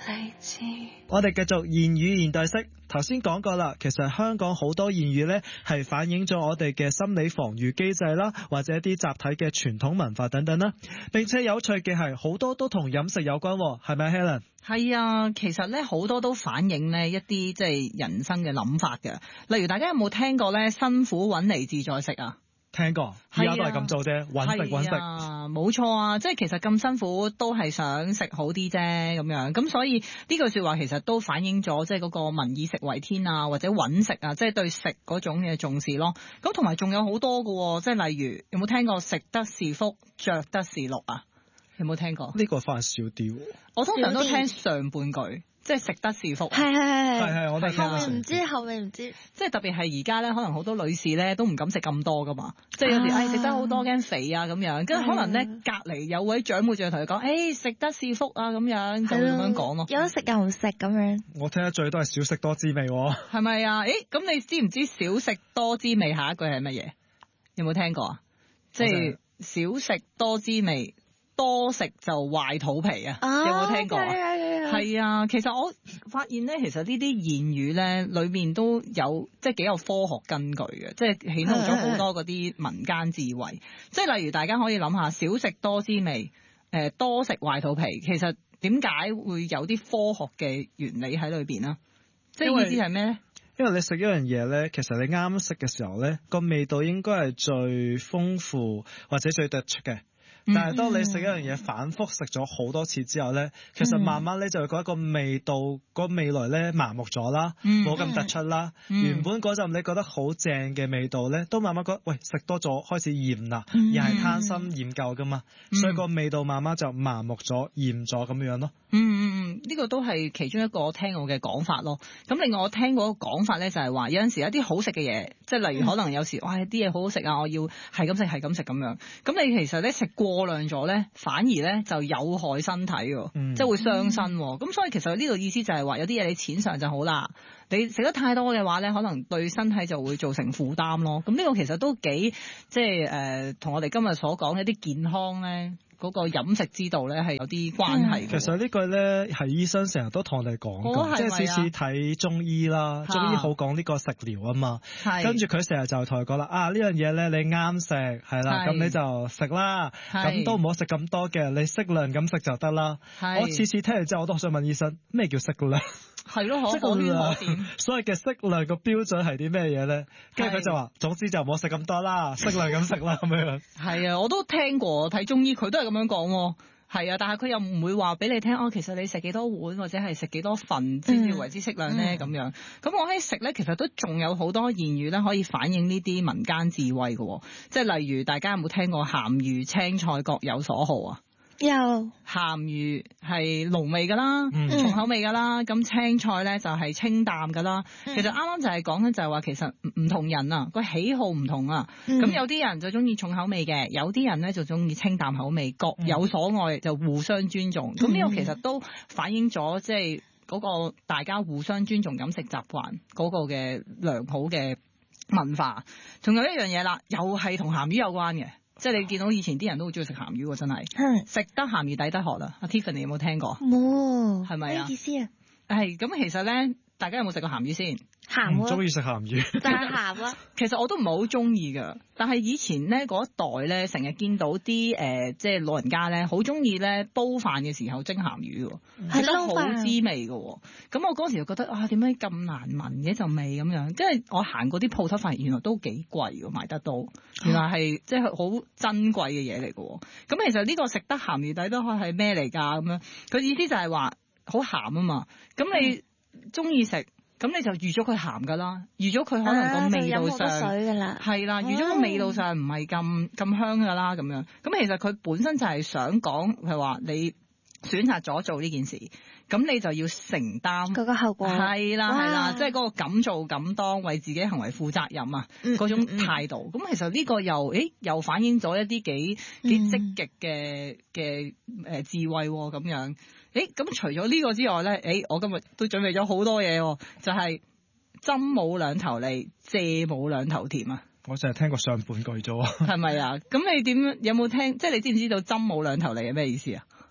理智。 我哋繼續言語現代式，頭先講過啦，其實香港好多言語呢係反映咗我哋嘅心理防禦機制啦，或者一啲集體嘅傳統文化等等啦。並且有趣嘅係好多都同飲食有關，係咪 Helen？ 係啊，其實咧好多都反映呢一啲即係人生嘅諗法嘅。例如大家有冇聽過咧辛苦搵嚟自在食啊？ 聽過，而家都係咁做啫，搵食。 冇錯啊，即係其實咁辛苦都係想食好啲啫咁樣。咁所以呢句說話其實都反映咗即係嗰個民以食為天啊，或者搵食啊，即係對食嗰種嘅重視咯。咁同埋仲有好多喎，即係例如有冇聽過食得是福，着得是祿啊？有冇聽過？ 呢個反而少啲。 我通常都聽上半句，即係食得是福。 係， 我都係後面唔知，後面唔知。 即係特別係而家咧，可能好多女士咧都唔敢食咁多噶嘛。即係有時食得好多驚肥啊咁樣，跟住可能咧隔離有位長輩就同佢講，食得是福啊咁樣，就咁樣講咯。 有得食又唔食咁樣。我聽得最多係少食多滋味喎。 係咪啊？咁你知唔知少食多滋味下一句係乜嘢？有冇聽過啊？即係少食多滋味。多食就壞肚皮啊！有冇聽過啊？係啊，其實我發現咧，其實呢啲言語咧裏面都有即係幾有科學根據嘅，即係顯露咗好多嗰啲民間智慧。即係例如大家可以諗下，少食多滋味，多食壞肚皮。其實點解會有啲科學嘅原理喺裏邊啊？即係意思係咩咧？ 因為你食一樣嘢咧，其實你啱食嘅時候咧，個味道應該係最豐富或者最突出嘅。但係當你食一樣嘢反覆食咗好多次之後咧，其實慢慢咧就會覺得個味道個味蕾咧麻木咗啦，冇咁突出啦。原本嗰陣你覺得好正嘅味道咧，都慢慢覺得喂食多咗開始厭啦，而係貪新厭舊噶嘛，所以個味道慢慢就麻木咗、厭咗咁樣咯。 呢個都係其中一個我聽過嘅講法咯。咁另外我聽過個講法咧，就係話有陣時一啲好食嘅嘢，即係例如可能有時哇啲嘢好好食啊，我要係咁食係咁食咁樣。咁你其實咧食過量咗咧，反而咧就有害身體喎，即係會傷身。咁所以其實呢個意思就係話有啲嘢你淺嘗就好啦，你食得太多嘅話咧，可能對身體就會造成負擔咯。咁呢個其實都幾即係同我哋今日所講一啲健康咧。嗰個飲食之道咧係有啲關係。 其實呢句咧係醫生成日都同我哋講㗎，即係次次睇中醫啦，中醫好講呢個食療啊嘛。跟住佢成日就同佢講啦，呢樣嘢咧你啱食係啦，咁你就食啦，咁都唔好食咁多嘅，你適量咁食就得啦。我次次聽完之後我都想問醫生，咩叫適量？係咯，適量。所謂嘅適量個標準係啲咩嘢咧？跟住佢就話，總之就唔好食咁多啦，適量咁食啦咁樣。 係啊，我都聽過睇中醫，佢都係咁樣講喎。係啊，但係佢又唔會話俾你聽其實你食幾多碗或者係食幾多份先至為之適量咧咁樣。咁我喺食咧，其實都仲有好多言語咧可以反映呢啲民間智慧嘅，即係例如大家有冇聽過鹹魚青菜各有所好啊？有鹹魚係濃味噶啦，重口味噶啦，咁青菜咧就係清淡噶啦。其實啱啱就係講緊就係話，其實唔同人啊個喜好唔同啊。咁有啲人就中意重口味嘅，有啲人咧就中意清淡口味，各有所愛，就互相尊重。咁呢個其實都反映咗即係嗰個大家互相尊重飲食習慣嗰個嘅良好嘅文化。仲有一樣嘢啦，又係同鹹魚有關嘅。即係你見到以前啲人都好中意食鹹魚喎，真係食得鹹魚抵得渴啦。阿 Tiffany 有冇聽過？冇，係咪啊？咩意思啊？係咁，其實咧，大家有冇食過鹹魚先？ 鹹，唔中意食鹹魚， 但係鹹啦。 其實我都唔係好中意㗎，但係以前咧嗰一代咧，成日見到啲即係老人家咧，好中意咧煲飯嘅時候蒸鹹魚喎，食得好滋味㗎喎。咁我嗰時就覺得點解咁難聞嘅陣味咁樣？跟住我行過啲鋪頭，發現原來都幾貴喎，賣得到。原來係即係好珍貴嘅嘢嚟㗎喎。咁其實呢個食得鹹魚抵得渴係咩嚟㗎？咁樣佢意思就係話好鹹啊嘛。咁你中意食？咁你就預咗佢鹹㗎啦，預咗佢可能個味道上係啦，預咗個味道上唔係咁香㗎啦咁樣。咁其實佢本身就係想講係話你選擇咗做呢件事，咁你就要承擔嗰個後果。係啦，即係嗰個敢做敢當，為自己行為負責任啊嗰種態度。咁其實呢個又反映咗一啲幾積極嘅智慧喎咁樣。咁除咗呢個之外咧，我今日都準備咗好多嘢，就係針冇兩頭利，蔗冇兩頭甜啊！ 我淨係聽過上半句啫喎。 係咪啊？咁你有冇聽？即係你知唔知道針冇兩頭利係咩意思啊？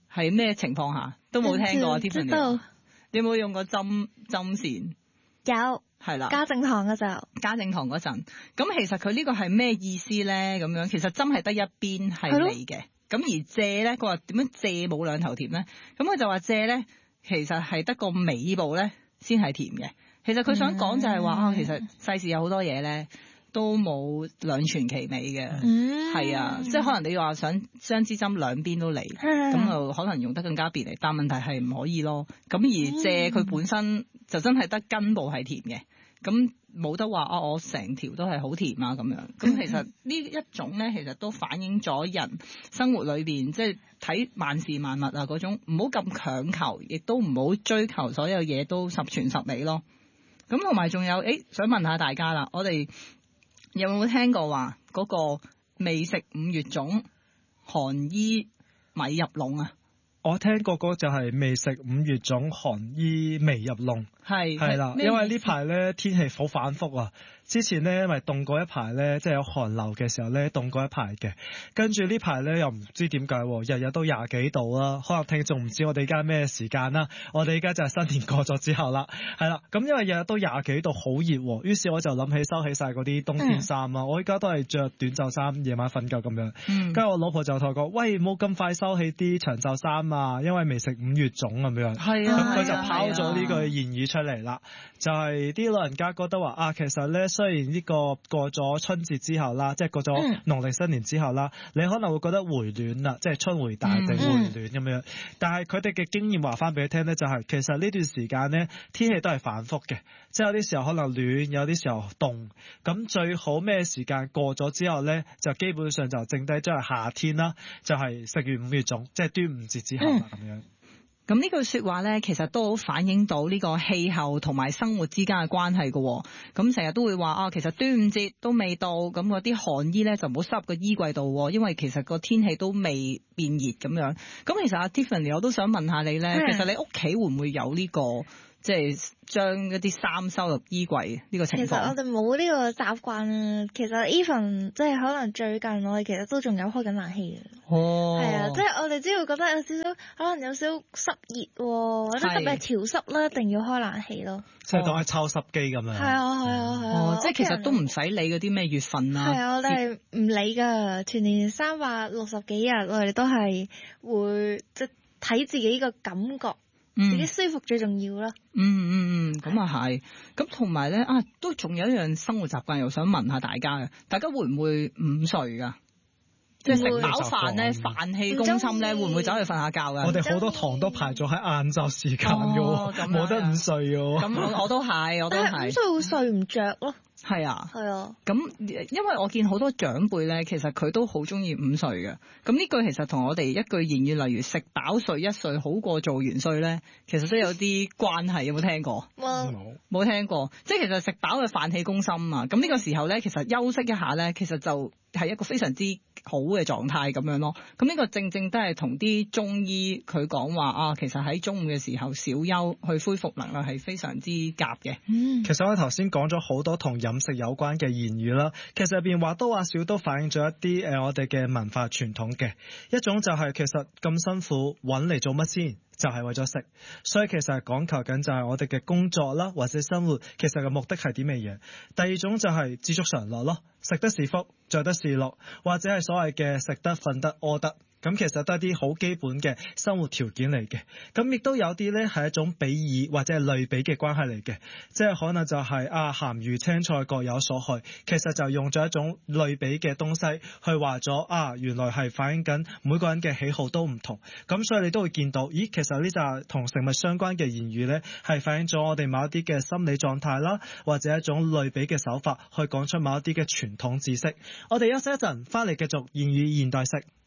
係咩情況下都冇聽過啊 Tiffany？ 知道。 你有冇用過針線？ 有。 係啦， 家政堂嗰陣， 咁其實佢呢個係咩意思咧？咁樣其實針係得一邊係利嘅，咁而蔗咧，佢話點樣蔗冇兩頭甜咧？咁佢就話蔗咧，其實係得個尾部咧先係甜嘅。其實佢想講就係話其實世事有好多嘢咧都冇兩全其美嘅，係啊，即係可能你話想將支針兩邊都利，咁就可能用得更加便利，但問題係唔可以咯。咁而蔗佢本身就真係得根部係甜嘅，咁冇得話我成條都係好甜啊咁樣。咁其實呢一種咧，其實都反映咗人生活裏邊即係睇萬事萬物啊嗰種，唔好咁強求，亦都唔好追求所有嘢都十全十美咯。咁同埋仲有，想問下大家啦，我哋有冇聽過話嗰個未食五月粽，寒衣米入籠啊？ 我聽過嗰就係未食五月粽，寒衣未入籠。係啦，因為呢排咧天氣好反覆啊。之前咧咪凍過一排咧，即係有寒流嘅時候咧凍過一排嘅。跟住呢排咧又唔知點解，日日都廿幾度啦。可能聽眾唔知我哋而家咩時間啦。我哋而家就係新年過咗之後啦，係啦。咁因為日日都廿幾度，好熱，於是我就諗起收起晒嗰啲冬天衫啊。我而家都係着短袖衫，夜晚瞓覺咁樣。跟住我老婆就同我講：喂，冇咁快收起啲長袖衫啊，因為未食五月粽咁樣。係啊，咁佢就拋咗呢句言語出嚟啦，就係啲老人家覺得話其實咧。雖然呢個過咗春節之後啦，即係過咗農曆新年之後啦，你可能會覺得回暖啦，即係春回大地回暖咁樣。但係佢哋嘅經驗話翻俾你聽咧，就係其實呢段時間咧天氣都係反覆嘅，即係有啲時候可能暖，有啲時候凍。咁最好咩時間過咗之後咧，就基本上就剩低咗係夏天啦，就係食完五月粽，即係端午節之後啦咁樣。 咁呢句説話咧，其實都好反映到呢個氣候同埋生活之間嘅關係嘅。咁成日都會話其實端午節都未到，咁嗰啲寒衣咧就唔好塞入個衣櫃度，因為其實個天氣都未變熱咁樣。咁其實阿 Tiffany， 我都想問下你咧，其實你屋企會唔會有呢個即係將一啲衫收入衣櫃呢個情況？ 其實我哋冇呢個習慣啊。其實 even 即係可能最近我哋其實都仲有開緊冷氣嘅。係啊，即係我哋只要覺得有少少可能有少少濕熱，或者特別係潮濕啦，一定要開冷氣咯。 即係當係抽濕機咁樣。係啊。 即係其實都唔使理嗰啲咩月份啊。 係啊，我哋係唔理㗎，全年360幾日，我哋都係會即係睇自己個感覺。自己舒服最重要啦。 咁啊係。咁同埋咧都仲有一樣生活習慣，又想問下大家嘅，大家會唔會午睡㗎？即係食飽飯咧，飯氣攻心咧，會唔會走去瞓下覺㗎？ 我哋好多堂都排咗喺晏晝時間㗎喎，冇得午睡㗎喎。 咁我都係， 但係午睡會睡唔着咯。 係啊， 係啊。 咁因為我見好多長輩咧，其實佢都好中意午睡嘅。咁呢句其實同我哋一句言語，例如食飽睡一睡好過做元帥咧，其實都有啲關係。有冇聽過？冇聽過。即係其實食飽嘅飯氣攻心啊。咁呢個時候咧，其實休息一下咧，其實就係一個非常之好嘅狀態咁樣咯。咁呢個正正都係同啲中醫佢講話其實喺中午嘅時候小休去恢復能量係非常之夾嘅。 其實我頭先講咗好多同飲食有關嘅言語啦，其實入邊或多或少都反映咗一啲我哋嘅文化傳統嘅一種，就係其實咁辛苦揾嚟做乜先？就係為咗食，所以其實係講求緊就係我哋嘅工作啦，或者生活其實嘅目的係啲咩嘢？第二種就係知足常樂咯，食得是福，着得是樂，或者係所謂嘅食得、瞓得、屙得。咁其實都係啲好基本嘅生活條件嚟嘅，咁亦都有啲咧係一種比擬或者係類比嘅關係嚟嘅，即係可能就係鹹魚青菜各有所好，其實就用咗一種類比嘅東西去話咗原來係反映緊每個人嘅喜好都唔同，咁所以你都會見到，其實呢就係同食物相關嘅言語咧，係反映咗我哋某一啲嘅心理狀態啦，或者一種類比嘅手法去講出某一啲嘅傳統知識。我哋休息一陣，翻嚟繼續言語現代式。